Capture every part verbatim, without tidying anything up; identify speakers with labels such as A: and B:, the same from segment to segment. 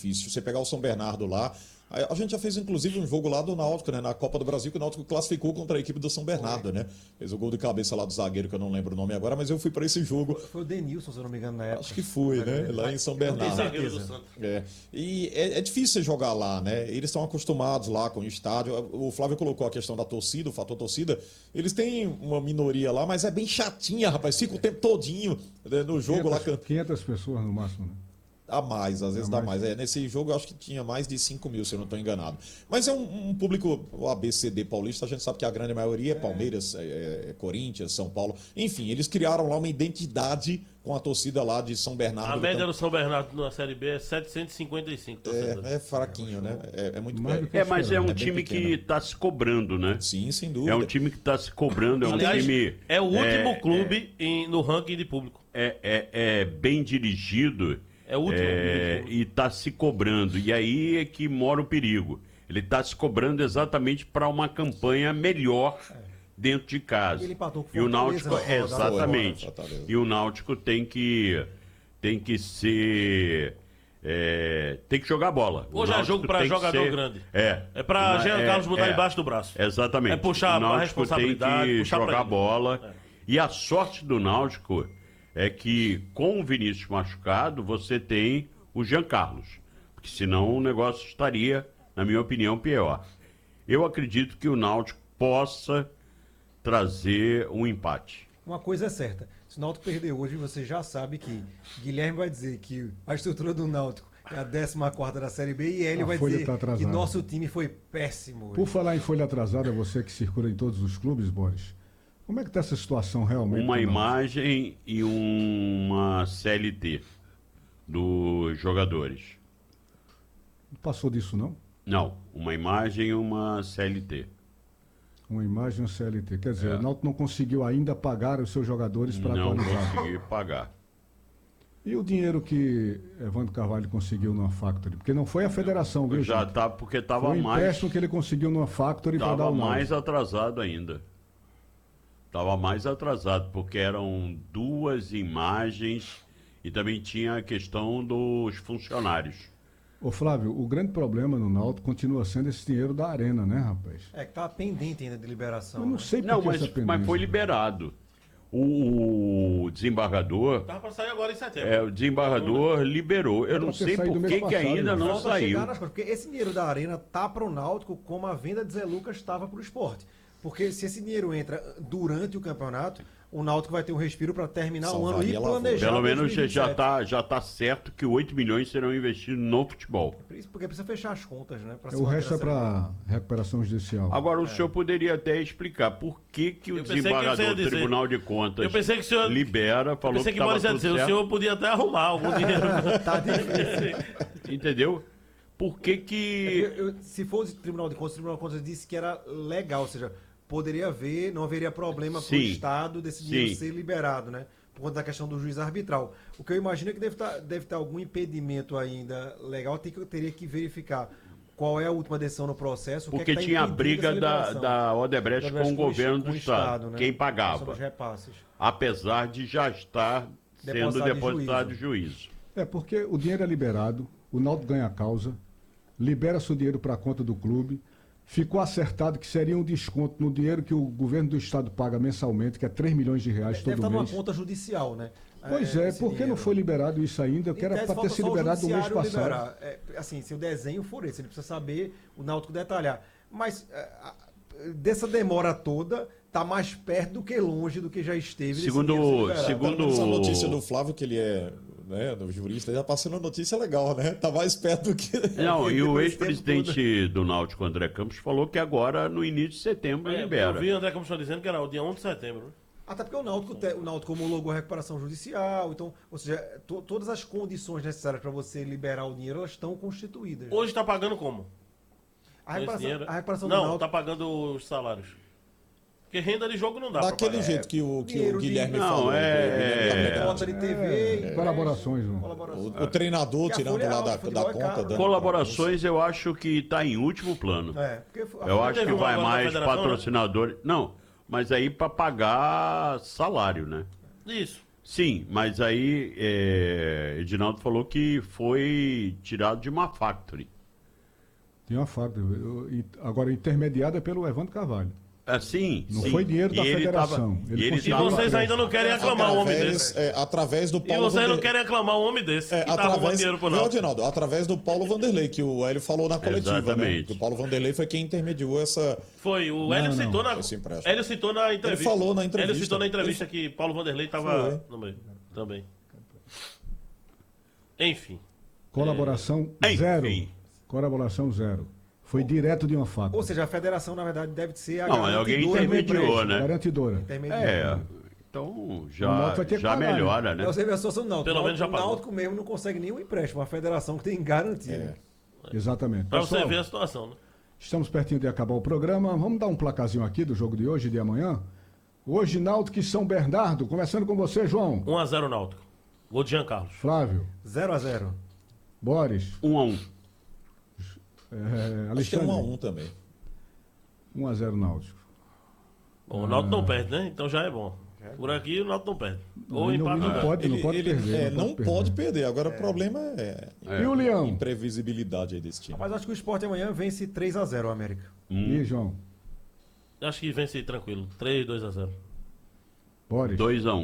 A: difícil. Você pegar o São Bernardo lá, a, a gente já fez inclusive um jogo lá do Náutico, né, na Copa do Brasil, que o Náutico classificou contra a equipe do São Bernardo, foi. né? Fez o gol de cabeça lá do zagueiro, que eu não lembro o nome agora, mas eu fui para esse jogo.
B: Foi, foi o Denilson, se eu não me engano, na época.
A: Acho que foi, né? Lá em São Bernardo. É. E é, é difícil você jogar lá, né? Eles estão acostumados lá com o estádio. O Flávio colocou a questão da torcida, o fator torcida. Eles têm uma minoria lá, mas é bem chatinha, rapaz. Fica o tempo todinho né, no jogo
C: quinhentas,
A: lá.
C: quinhentas pessoas no máximo, né?
A: A mais, às vezes
C: a
A: dá
C: mais.
A: mais. É, nesse jogo eu acho que tinha mais de cinco mil, se eu não estou enganado. Mas é um, um público, o A B C D paulista, a gente sabe que a grande maioria é Palmeiras, é, é Corinthians, São Paulo. Enfim, eles criaram lá uma identidade com a torcida lá de São Bernardo.
D: A média do São Bernardo na Série B é setecentos e cinquenta e cinco.
A: É, é fraquinho, né? É, é muito
E: mais é, mas é um é time que está se cobrando, né?
A: Sim, sem dúvida.
E: É um time que está se cobrando, é um
D: Aliás,
E: time...
D: É o último
E: é,
D: clube é, em, no ranking de público.
E: É, é, é bem dirigido.
D: É o último.
E: É, e está se cobrando. E aí é que mora o perigo. Ele está se cobrando exatamente para uma campanha melhor dentro de casa.
B: Ele empatou com
E: e o Náutico,
B: né?
E: exatamente. E o Náutico tem que, tem que ser... É, tem que jogar bola.
D: Hoje é jogo para jogador ser, grande.
E: É.
D: É para Jean
E: é,
D: Carlos botar
E: é,
D: embaixo do braço.
E: Exatamente.
D: É puxar a responsabilidade.
E: Tem que
D: puxar
E: jogar
D: pra
E: bola.
D: É.
E: E a sorte do Náutico é que com o Vinícius machucado você tem o Jean Carlos. Porque senão o negócio estaria, na minha opinião, pior. Eu acredito que o Náutico possa trazer um empate.
B: Uma coisa é certa. Se o Náutico perder hoje, você já sabe que Guilherme vai dizer que a estrutura do Náutico é a décima quarta da Série B e ele
C: a
B: vai
C: folha
B: dizer
C: tá
B: que nosso time foi péssimo hoje.
C: Por falar em folha atrasada, você que circula em todos os clubes, Boris, como é que está essa situação realmente?
E: Uma imagem e uma C L T dos jogadores.
C: Não passou disso, não?
E: Não, uma imagem e uma C L T.
C: Uma imagem e uma C L T. Quer dizer,
E: É.
C: o Náutico não conseguiu ainda pagar os seus jogadores para
E: Não
C: atualizar.
E: consegui pagar.
C: E o dinheiro que Evandro Carvalho conseguiu numa Factory? Porque não foi a federação, viu,
E: Já
C: gente?
E: tá, porque estava
C: Foi o
E: mais...
C: empréstimo que ele conseguiu numa Factory para dar
E: Estava
C: o
E: mais
C: Náutico.
E: atrasado ainda. Estava mais atrasado, porque eram duas imagens e também tinha a questão dos funcionários.
C: Ô Flávio, o grande problema no Náutico continua sendo esse dinheiro da Arena, né, rapaz?
B: É que tá pendente ainda de liberação.
C: Eu não
B: né?
C: sei por
E: Não,
C: que
E: mas,
C: essa pendência.
E: mas foi liberado. O, o desembargador,
D: Tava para sair agora em setembro.
E: é, o desembargador liberou. Eu
C: Era
E: não
C: pra ter
E: sei
C: saído
E: por
C: mês
E: que que
C: passado,
E: ainda
C: né?
E: não
B: Falta
E: saiu.
B: chegar nas coisas, porque esse dinheiro da Arena tá para o Náutico como a venda de Zé Lucas estava para o esporte. Porque se esse dinheiro entra durante o campeonato, o Náutico vai ter um respiro para terminar o ano e
A: Salvaria a lavoura.
B: planejar.
E: Pelo menos
B: dois mil e vinte e
E: já
B: sete.
E: está já tá certo que oito milhões serão investidos no futebol.
B: Por isso, porque precisa fechar as contas, né? pra se
C: O
B: manter
C: resto é
B: na Série B.
C: para recuperação judicial.
E: Agora, o senhor poderia até explicar por que, que o
D: Eu pensei que você
E: desembargador
D: ia
E: do
D: dizer-
E: Tribunal de Contas
D: Eu pensei que o senhor-
E: libera,
D: Eu
E: falou
D: pensei
E: que
D: que
E: estava
D: Boris ia
E: tudo
D: dizer, o
E: certo.
D: senhor podia até arrumar algum dinheiro.
B: Tá difícil.
E: Entendeu? Por que
B: É
E: que...
B: porque eu- se fosse o Tribunal de Contas, o Tribunal de Contas disse que era legal, ou seja, poderia haver, não haveria problema para o
E: Sim.
B: Estado desse dinheiro
E: Sim.
B: ser liberado, né? Por conta da questão do juiz arbitral. O que eu imagino é que deve, tá, deve ter algum impedimento ainda legal, tem que, eu teria que verificar qual é a última decisão no processo. o que é
E: Porque
B: que tá
E: tinha a
B: impedindo
E: briga
B: essa
E: da,
B: liberação.
E: da Odebrecht
B: Odebrecht
E: com o governo do
B: com o
E: Estado,
B: né?
E: quem
B: Questão
E: pagava,
B: dos repasses.
E: apesar de já estar sendo
B: Depositado em
E: depositado em juízo.
C: É porque o dinheiro é liberado, o Náutico ganha a causa, libera seu dinheiro para a conta do clube, ficou acertado que seria um desconto no dinheiro que o governo do Estado paga mensalmente, que é três milhões de reais
B: Deve
C: todo
B: estar numa
C: mês.
B: conta judicial, né?
C: Pois é,
B: esse
C: por que não
B: dinheiro.
C: foi liberado isso ainda? Eu
B: Em
C: quero
B: tese,
C: para ter
B: falta
C: sido
B: só o
C: liberado no mês
B: judiciário
C: passado.
B: liberar. É, assim, se o desenho for esse, ele precisa saber o Náutico detalhar. Mas é, a- dessa demora toda, tá mais perto do que longe do que já esteve. desse
E: Segundo-
B: dinheiro ser liberado.
E: segundo-
A: Pelo menos a notícia do Flávio, que ele é né, do jurista, já passando a notícia legal, né? Tá mais perto do que...
E: Não, e o
B: Depois desse tempo
E: ex-presidente do Náutico, André Campos, falou que agora, no início de setembro,
D: É,
E: libera.
D: eu vi o André Campos dizendo que era o dia onze de setembro. Né?
B: Até porque o Náutico, te- o Náutico homologou a recuperação judicial, então, ou seja, to- todas as condições necessárias para você liberar o dinheiro, elas estão constituídas.
D: Hoje está pagando como?
B: a
D: Esse
B: recuperação,
D: dinheiro?
B: a recuperação do
D: Não,
B: Náutico...
D: está pagando os salários. Porque renda de jogo não dá pra
A: Daquele
D: pagar.
A: jeito que o, que o
B: dinheiro de-
A: Guilherme
E: Não,
A: falou.
E: é-
A: que o Guilherme tá pegando.
B: Cota de T V,
C: É, colaborações, não.
B: colaborações.
A: O, o treinador
B: Que a
A: tirando
B: folha é
A: lá
B: alta,
A: da,
B: futebol
A: da
B: é
A: conta.
B: caro, né?
A: dando
E: Colaborações eu acho que está em último plano.
B: É, porque a
E: Eu
B: folha
E: acho que
D: teve um
E: vai
D: agora da
E: mais
D: federação, né?
E: patrocinadores. Não, mas aí para pagar salário, né?
D: Isso.
E: Sim, mas aí é, Edinaldo falou que foi tirado de uma factory.
C: Tem uma faca. eu- e- Agora, intermediada pelo Evandro Carvalho.
E: Assim,
C: Não
E: sim.
C: foi dinheiro da
E: E ele
C: federação.
E: tava-
C: Ele
E: e ele
C: conseguiu-
D: E
E: tava-
D: vocês ainda não querem aclamar um homem
A: através,
D: desse.
A: é, através do
D: E
A: Paulo
D: vocês não
A: Vanderlei.
D: querem aclamar um homem desse
A: É,
D: que tá arrumando
A: através,
D: dinheiro pro
A: viu,
D: Náutico.
A: Adinaldo? Através do Paulo Vanderlei, que o Hélio falou na coletiva,
E: Exatamente.
A: né? Que o Paulo Vanderlei foi quem intermediou essa.
D: Foi, o Hélio
C: não,
D: citou na.
A: esse empréstimo.
D: Hélio citou na entrevista.
A: Ele falou na entrevista.
D: Hélio citou na entrevista que Paulo Vanderlei estava
A: Foi.
D: no meio também. Enfim.
C: Colaboração
E: Enfim.
C: zero. Colaboração zero. Foi direto de uma faca.
B: Ou seja, a federação, na verdade, deve ser a
E: Não, mas alguém
B: garantidora do
E: intermediou,
B: empréstimo.
E: né?
C: Garantidora.
B: Intermediário.
E: É, então
C: O
E: já,
C: Náutico vai ter que
E: já
C: pagar, né?
E: melhora, né?
B: É, você vê a situação do Náutico.
D: Pelo
B: o
D: menos já
B: Náutico, o
D: pagou.
B: Náutico mesmo não consegue nenhum empréstimo. A federação que tem garantia.
C: É, exatamente.
D: Pra você
C: Pessoal,
D: ver a situação, né?
C: estamos pertinho de acabar o programa. Vamos dar um placazinho aqui do jogo de hoje e de amanhã. Hoje, Náutico e São Bernardo. Começando com você, João.
D: um a zero Náutico. Gol de Jean Carlos.
C: Flávio.
B: zero a zero.
C: Boris.
E: Um a um.
C: É,
A: Acho que é
C: Alexandre.
A: um a um também.
C: um a zero Náutico.
D: Bom, o Náutico não perde, né? Então já é bom. Por aqui o Náutico não perde. Ou
C: Não,
D: empata
C: não
D: ou ganha.
C: pode, não pode
A: ele-
C: perder.
A: é, não
C: perder.
A: pode perder. Agora o problema é,
C: E o Leão?
A: a imprevisibilidade aí desse time.
B: Mas acho que o Sport amanhã vence três a zero o América.
C: E João?
D: Acho que vence tranquilo. três, dois a zero.
C: Boris?
E: dois a um.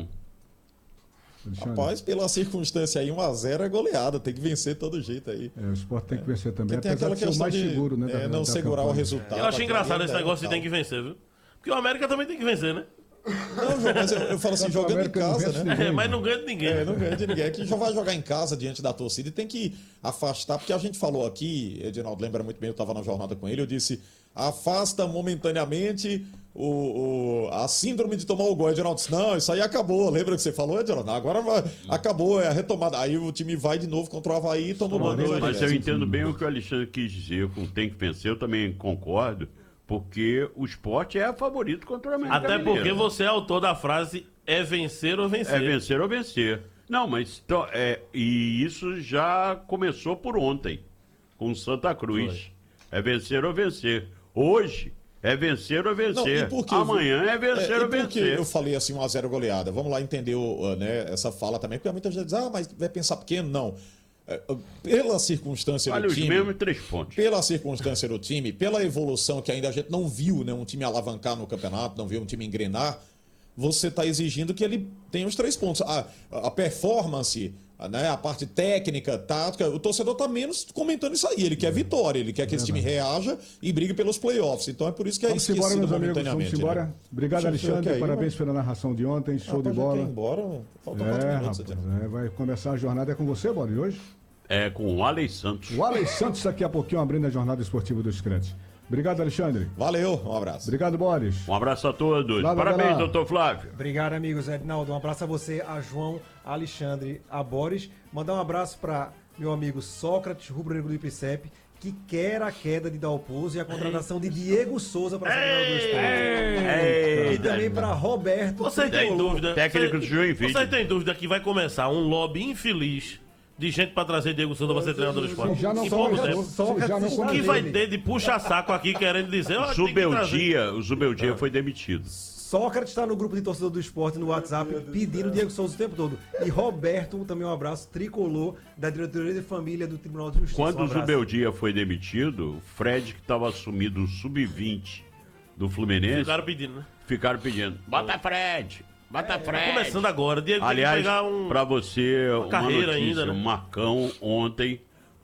C: Alexandre?
A: Rapaz, pela circunstância aí, um a zero é goleada. Tem que vencer de todo jeito aí.
C: É, o Sport tem que vencer também,
A: Porque tem
C: apesar
A: aquela
C: de ser o
A: questão
C: mais
A: de
C: seguro, né?
A: é,
C: da-
A: não
C: da
A: segurar o
C: campanha.
A: resultado.
D: Eu acho engraçado esse
A: Ainda é
D: negócio de
A: tal.
D: tem que vencer, viu? Porque o América também tem que vencer, né?
A: Não, João, mas eu, eu falo assim,
C: Tanto o
A: jogando em
C: América não
A: casa,
C: vence
A: né?
C: ninguém.
D: É, mas não ganha de ninguém.
A: É,
D: né?
A: não ganha de ninguém. É que já vai jogar em casa diante da torcida e tem que afastar, porque a gente falou aqui, Edinaldo lembra muito bem, eu estava na jornada com ele, eu disse, afasta momentaneamente o, o- a síndrome de tomar o gol. Edinaldo disse, não, isso aí acabou. Lembra que você falou, Edinaldo? Agora vai- acabou, é a retomada. Aí o time vai de novo contra o Havaí e toma
D: Tomou
A: dois.
D: dois,
E: Mas
A: né?
E: eu entendo bem o que o Alexandre quis dizer com tem que vencer, eu também concordo, porque o esporte é favorito contra o América
D: Até
E: Mineiro.
D: porque você é autor da frase é vencer ou vencer.
E: É vencer ou vencer. Não, mas então, é, e isso já começou por ontem, com Santa Cruz. É vencer ou vencer. Hoje é vencer ou
A: Não, e
E: vencer.
A: por que-
E: Amanhã é vencer
A: É, e
E: ou
A: por que
E: vencer.
A: eu falei assim, um a zero goleada? Vamos lá entender o, né, essa fala também, porque muita gente diz, ah, mas vai pensar pequeno. Não. É, Pela circunstância
E: Olha
A: do
E: os
A: time...
E: mesmos três pontos.
A: Pela circunstância do time, pela evolução que ainda a gente não viu, né, um time alavancar no campeonato, não viu um time engrenar, você está exigindo que ele tenha os três pontos. A, a performance, a, né, a parte técnica, tática, o torcedor está menos comentando isso aí. Ele quer vitória, ele quer que esse time reaja e brigue pelos playoffs. Então é por isso que é
C: Vamos embora,
A: esquecido
C: meus amigos, vamos
A: momentaneamente.
C: embora.
A: né?
C: Obrigado,
A: Deixa eu ver
C: Alexandre.
A: aqui aí,
C: Parabéns
A: mas-
C: pela narração de ontem, show de
A: Rapaz, já
C: bola.
A: quer ir embora, falta quatro
C: É,
A: minutos.
C: rapaz,
A: Adriano.
C: é, vai começar a jornada. É com você, Boris, hoje?
E: É com o Alex Santos.
C: O Alex Santos daqui a pouquinho abrindo a jornada esportiva do Scratch. Obrigado, Alexandre.
A: Valeu, um abraço.
C: Obrigado, Boris.
E: Um abraço a todos.
C: Flávio
E: Parabéns,
C: Avelar.
E: doutor Flávio.
B: Obrigado, amigos. Edinaldo, um abraço a você, a João, a Alexandre, a Boris. Mandar um abraço para meu amigo Sócrates, rubro-negro do I P C E P, que quer a queda de Dalpozo e a contratação de Diego Souza para a Secretaria do Esporte. E também para Roberto.
D: Você tem
B: Tricolor.
D: dúvida?
E: Técnico
D: você,
E: do Joinville.
D: Você tem dúvida que vai começar um lobby infeliz de gente pra trazer Diego Souza pra ser treinador do esporte?
C: Se já não
D: Em pouco
C: começou,
D: tempo.
C: se já não
B: O
D: O que
C: começou.
D: vai ter de puxa-saco aqui querendo dizer... ó, tem que trazer.
E: Zubeldia, o Zubeldia foi demitido.
B: Sócrates está no grupo de torcedor do esporte no WhatsApp pedindo Diego Souza o tempo todo. E Roberto, também um abraço, tricolor da diretoria de família do Tribunal de Justiça.
E: Quando
B: um
E: o
B: abraço.
E: Zubeldia foi demitido, o Fred, que estava assumido o sub vinte do Fluminense,
D: Ficaram pedindo, né?
E: ficaram pedindo: bota Fred, bota Fred.
D: Tá começando agora. Diego
E: Aliás,
D: tem que pegar um...
E: pra você, uma,
D: carreira
E: notícia,
D: ainda, né?
E: o Marcão ontem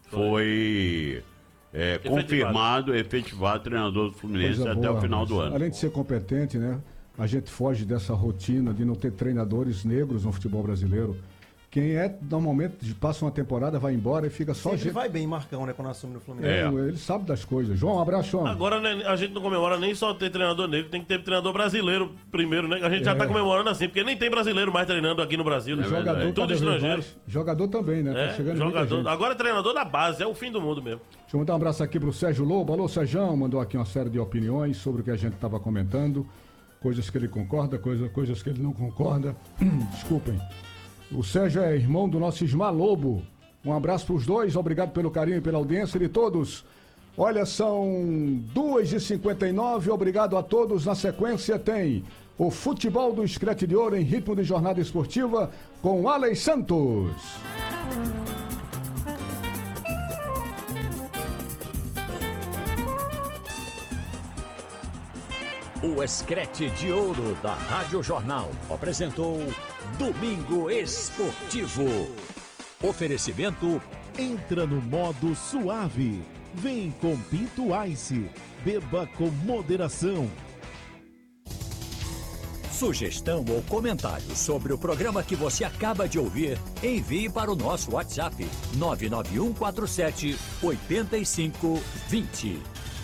E: foi é,
D: Efetivado.
E: confirmado, efetivado treinador do Fluminense
C: Coisa
E: até
C: boa,
E: o final do
C: mas,
E: ano.
C: Além de ser competente, né? A gente foge dessa rotina de não ter treinadores negros no futebol brasileiro. Quem é, normalmente, passa uma temporada, vai embora e fica só
B: Sempre
C: gente.
B: vai bem Marcão, né, quando assume no Fluminense.
E: É.
C: Ele sabe das coisas. João, um abraço, João.
D: Agora né, a gente não comemora nem só ter treinador negro, tem que ter treinador brasileiro primeiro, né? A gente já
C: É.
D: tá comemorando assim, porque nem tem brasileiro mais treinando aqui no Brasil, né?
C: Jogador,
D: É tudo
C: cada vez
D: estrangeiro.
C: mais. Jogador também, né? Tá
D: É,
C: chegando muita
D: jogador.
C: gente.
D: Agora é treinador da base, é o fim do mundo mesmo.
C: Deixa eu mandar um abraço aqui pro Sérgio Lobo. Alô, Sérgio, mandou aqui uma série de opiniões sobre o que a gente estava comentando. Coisas que ele concorda, coisa, coisas que ele não concorda. Desculpem. O Sérgio é irmão do nosso Ismar Lobo. Um abraço para os dois, obrigado pelo carinho e pela audiência de todos. Olha, são duas e cinquenta e nove, obrigado a todos. Na sequência tem o futebol do Screte de Ouro em ritmo de jornada esportiva com Alex Santos.
F: O Screte de Ouro da Rádio Jornal apresentou Domingo Esportivo. Oferecimento:
G: entra no modo suave. Vem com Pinto Ice. Beba com moderação.
F: Sugestão ou comentário sobre o programa que você acaba de ouvir, envie para o nosso WhatsApp nove nove um quatro sete oito cinco dois zero.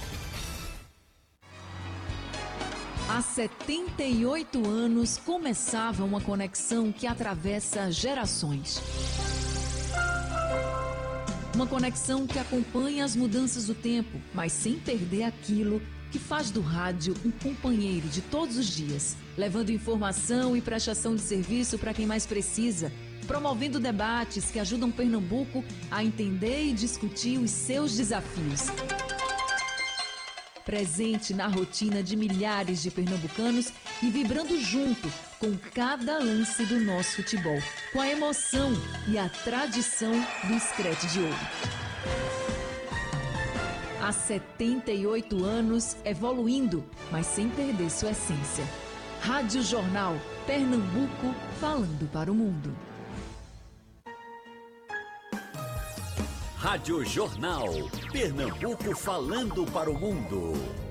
H: Há setenta e oito anos começava uma conexão que atravessa gerações. Uma conexão que acompanha as mudanças do tempo, mas sem perder aquilo que faz do rádio um companheiro de todos os dias, levando informação e prestação de serviço para quem mais precisa, promovendo debates que ajudam Pernambuco a entender e discutir os seus desafios. Presente na rotina de milhares de pernambucanos e vibrando junto com cada lance do nosso futebol, com a emoção e a tradição do Screte de Ouro. Há setenta e oito anos, evoluindo, mas sem perder sua essência. Rádio Jornal, Pernambuco, falando para o mundo.
F: Rádio Jornal, Pernambuco falando para o mundo.